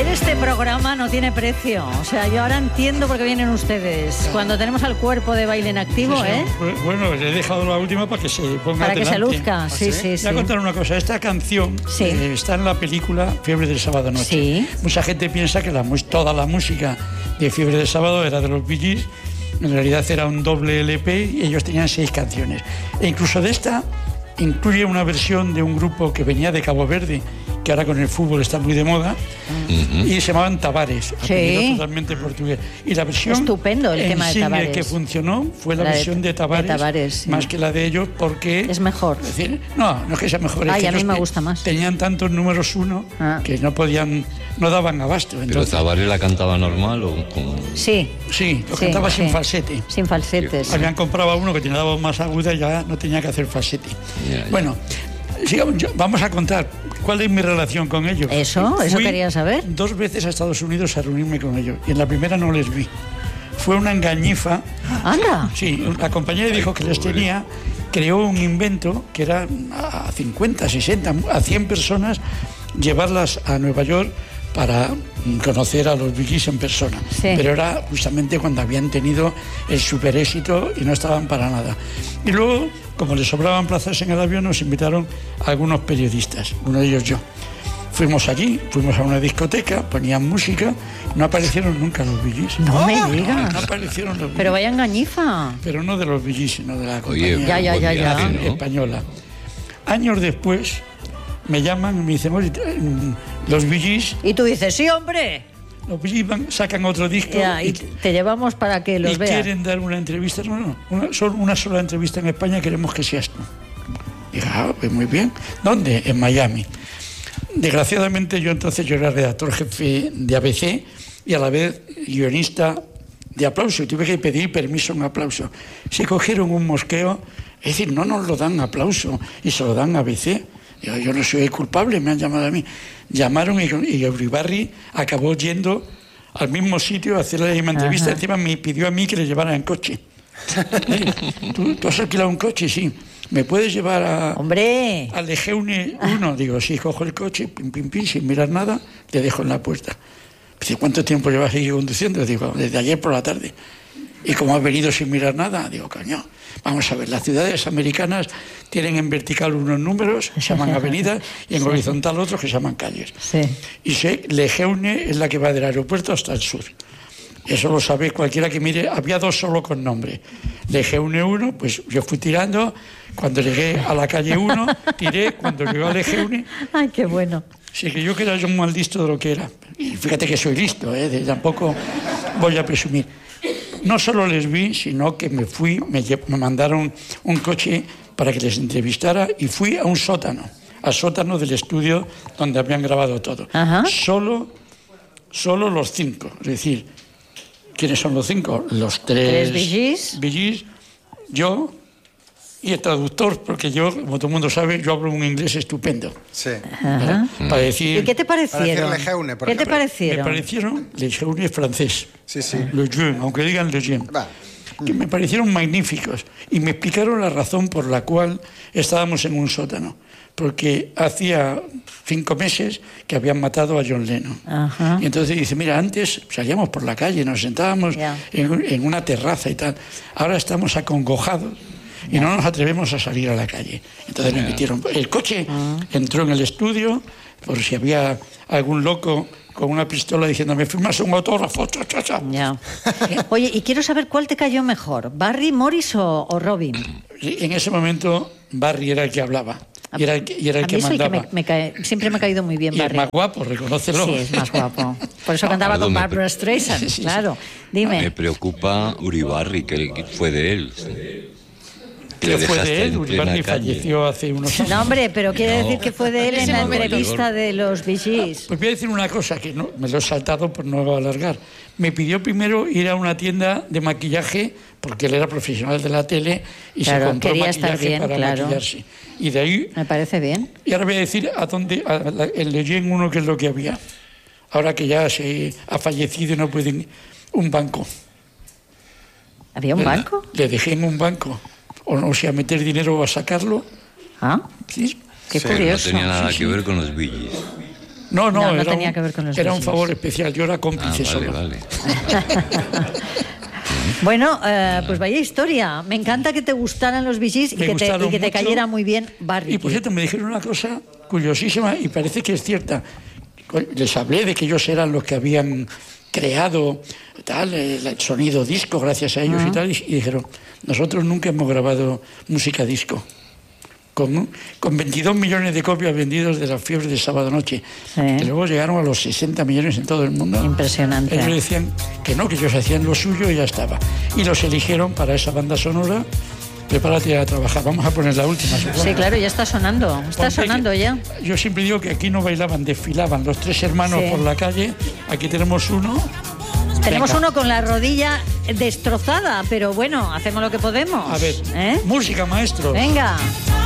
Ver este programa no tiene precio. O sea, yo ahora entiendo por qué vienen ustedes. Cuando tenemos al cuerpo de baile en activo, sí, ¿eh? Bueno, le he dejado la última para que se ponga para delante. que se luzca, sí. Voy a contar una cosa. Esta canción está en la película Fiebre del Sábado Noche. Sí. Mucha gente piensa que toda la música de Fiebre del Sábado era de los Bee Gees. En realidad era un doble LP y ellos tenían 6 canciones. E incluso de esta incluye una versión de un grupo que venía de Cabo Verde, que ahora con el fútbol está muy de moda, y se llamaban Tavares, apellido totalmente portugués. Y la versión estupendo el tema de Tavares. que funcionó fue la versión de Tavares, más que la de ellos, porque... Es mejor. Es decir, no es que sea mejor. Es que a mí me gusta más. Tenían tantos números uno que no daban abasto. Entonces, ¿pero Tavares la cantaba normal o con...? Sí, lo cantaba sin falsete. Sin falsetes. Habían comprado uno que tenía la voz más aguda y ya no tenía que hacer falsete. Bueno, sigamos, vamos a contar cuál es mi relación con ellos. Eso quería saber. 2 veces a Estados Unidos a reunirme con ellos y en la primera no les vi. Fue una engañifa. ¡Anda! Sí, la compañía dijo que les tenía, creó un invento que era a 50, 60, a 100 personas, llevarlas a Nueva York para conocer a los Bee Gees en persona. Pero era justamente cuando habían tenido el super éxito y no estaban para nada. Y luego, como les sobraban plazas en el avión, nos invitaron a algunos periodistas, uno de ellos yo. Fuimos allí, fuimos a una discoteca, ponían música, no aparecieron nunca los Bee Gees. No me digas. No aparecieron los Bee Gees. Pero vaya engañifa. Pero no de los Bee Gees, sino de la compañía ya. española. Años después me llaman y me dicen, oye, los Bee Gees... Y tú dices, sí, hombre. Los Bee Gees sacan otro disco y te llevamos para que los veas. Y quieren dar una entrevista. No, una sola entrevista en España, queremos que seas tú. Dije, pues muy bien. ¿Dónde? En Miami. Desgraciadamente yo era redactor jefe de ABC y a la vez guionista de Aplauso y tuve que pedir permiso en Aplauso. Se cogieron un mosqueo, es decir, no nos lo dan Aplauso y se lo dan a ABC. Yo no soy el culpable, me han llamado a mí. Llamaron y Uribarri acabó yendo al mismo sitio a hacer la misma entrevista. Encima me pidió a mí que le llevara en coche. ¿Tú has alquilado un coche? Sí. ¿Me puedes llevar al Lejeune 1? Digo, sí, cojo el coche, pim, sin mirar nada, te dejo en la puerta. Dice, ¿cuánto tiempo llevas aquí conduciendo? Digo, desde ayer por la tarde. ¿Y cómo has venido sin mirar nada? Digo, coño, vamos a ver, las ciudades americanas tienen en vertical unos números, se llaman avenidas, y en horizontal otros que se llaman calles. Y Lejeune es la que va del aeropuerto hasta el sur. Eso lo sabe cualquiera que mire. Había 2 solo con nombre. Lejeune 1, pues yo fui tirando. Cuando llegué a la calle 1, tiré. Cuando llegué a Lejeune... ¡Ay, qué bueno! Sí, que yo era un mal listo de lo que era. Y fíjate que soy listo, tampoco voy a presumir. No solo les vi, sino que me mandaron un coche para que les entrevistara y fui a un sótano, al sótano del estudio donde habían grabado todo. Solo los 5, es decir, ¿quiénes son los 5? Los 3 Bee Gees, yo y el traductor, porque yo, como todo el mundo sabe, yo hablo un inglés estupendo. Sí. Para decir... ¿Y qué te parecieron? ¿Qué te parecieron? Me parecieron, Lejeune es francés. Sí. Lejeune, aunque digan Lejeune. Que me parecieron magníficos. Y me explicaron la razón por la cual estábamos en un sótano. Porque hacía 5 meses que habían matado a John Lennon. Y entonces dice, mira, antes salíamos por la calle, nos sentábamos en una terraza y tal. Ahora estamos acongojados y no nos atrevemos a salir a la calle. Entonces me metieron el coche, entró en el estudio por si había algún loco con una pistola diciendo, ¿me firmas un autógrafo? Oye, y quiero saber cuál te cayó mejor, Barry, Morris o Robin. En ese momento Barry era el que hablaba y era el que mandaba. Siempre me ha caído muy bien y Barry. Es más guapo, reconócelo. Sí, es más guapo. Por eso cantaba con Barbra Streisand, claro. Dime. Me preocupa Uribarri, que fue de él. ¿Qué fue de él? Uribarri falleció hace unos años. No, hombre, pero quiere decir que fue de él en la entrevista de los Bee Gees. Pues voy a decir una cosa que no, me lo he saltado por no alargar. Me pidió primero ir a una tienda de maquillaje, porque él era profesional de la tele y se compró maquillaje para maquillarse. Y de ahí... Me parece bien. Y ahora voy a decir el Lejeune 1 qué es lo que había. Ahora que ya se ha fallecido y no pueden... Un banco. ¿Había un banco? Le dejé en un banco. O no sé, a meter dinero o a sacarlo. ¿Ah? Sí. Qué curioso. No tenía nada que ver con los Bee Gees. No, no tenía que ver con los era Bee un Gees. favor especial, yo era cómplice Vale, solo. vale. Bueno, pues vaya historia. Me encanta que te gustaran los Bee Gees y Me que gustaron te mucho. cayera muy bien Barry. Y por cierto, me dijeron una cosa curiosísima y parece que es cierta. Les hablé de que ellos eran los que habían creado tal, el sonido disco gracias a ellos y tal, y dijeron, nosotros nunca hemos grabado música disco. Con 22 millones de copias vendidos de La fiebre de sábado noche, que luego llegaron a los 60 millones en todo el mundo. Impresionante. Ellos decían que no, que ellos hacían lo suyo y ya estaba. Y los eligieron para esa banda sonora. Prepárate a trabajar. Vamos a poner la última. Sí, claro, ya está sonando. Está sonando ya. Yo siempre digo que aquí no bailaban, desfilaban los tres hermanos por la calle. Aquí tenemos uno. Tenemos Venga. uno con la rodilla destrozada, pero bueno, hacemos lo que podemos. A ver, música, maestro. Venga.